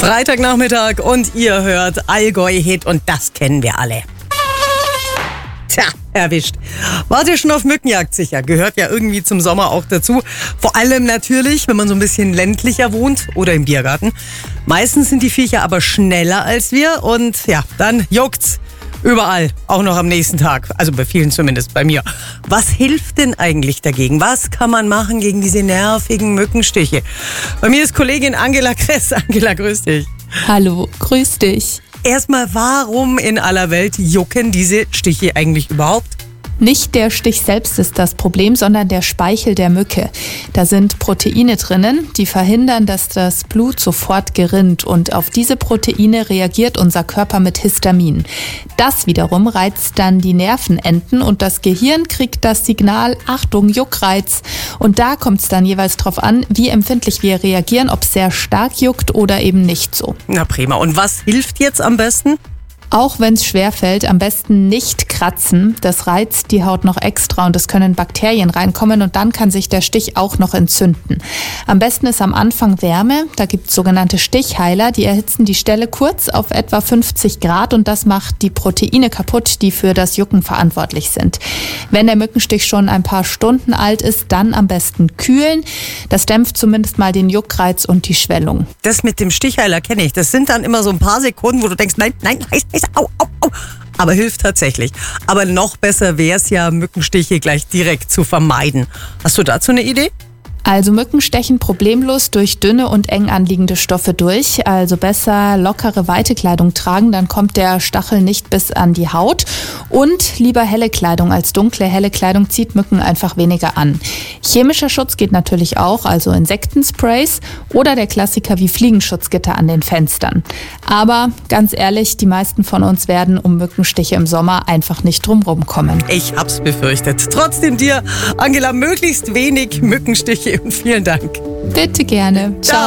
Freitagnachmittag und ihr hört Allgäu-Hit und das kennen wir alle. Tja, erwischt. Wart ihr schon auf Mückenjagd sicher? Gehört ja irgendwie zum Sommer auch dazu. Vor allem natürlich, wenn man so ein bisschen ländlicher wohnt oder im Biergarten. Meistens sind die Viecher aber schneller als wir und ja, dann juckt's. Überall, auch noch am nächsten Tag. Also bei vielen zumindest, bei mir. Was hilft denn eigentlich dagegen? Was kann man machen gegen diese nervigen Mückenstiche? Bei mir ist Kollegin Angela Kress. Angela, grüß dich. Hallo, grüß dich. Erstmal, warum in aller Welt jucken diese Stiche eigentlich überhaupt? Nicht der Stich selbst ist das Problem, sondern der Speichel der Mücke. Da sind Proteine drinnen, die verhindern, dass das Blut sofort gerinnt. Und auf diese Proteine reagiert unser Körper mit Histamin. Das wiederum reizt dann die Nervenenden und das Gehirn kriegt das Signal, Achtung, Juckreiz. Und da kommt es dann jeweils drauf an, wie empfindlich wir reagieren, ob es sehr stark juckt oder eben nicht so. Na prima. Und was hilft jetzt am besten? Auch wenn es schwerfällt, am besten nicht kratzen. Das reizt die Haut noch extra und es können Bakterien reinkommen und dann kann sich der Stich auch noch entzünden. Am besten ist am Anfang Wärme. Da gibt es sogenannte Stichheiler, die erhitzen die Stelle kurz auf etwa 50 Grad und das macht die Proteine kaputt, die für das Jucken verantwortlich sind. Wenn der Mückenstich schon ein paar Stunden alt ist, dann am besten kühlen. Das dämpft zumindest mal den Juckreiz und die Schwellung. Das mit dem Stichheiler kenne ich. Das sind dann immer so ein paar Sekunden, wo du denkst, nein, heiß, au, au, au. Aber hilft tatsächlich. Aber noch besser wäre es ja, Mückenstiche gleich direkt zu vermeiden. Hast du dazu eine Idee? Also Mücken stechen problemlos durch dünne und eng anliegende Stoffe durch. Also besser lockere, weite Kleidung tragen, dann kommt der Stachel nicht bis an die Haut. Und lieber helle Kleidung als dunkle. Helle Kleidung zieht Mücken einfach weniger an. Chemischer Schutz geht natürlich auch, also Insektensprays oder der Klassiker wie Fliegenschutzgitter an den Fenstern. Aber ganz ehrlich, die meisten von uns werden um Mückenstiche im Sommer einfach nicht drumherum kommen. Ich hab's befürchtet. Trotzdem dir, Angela, möglichst wenig Mückenstiche und vielen Dank. Bitte gerne. Ciao.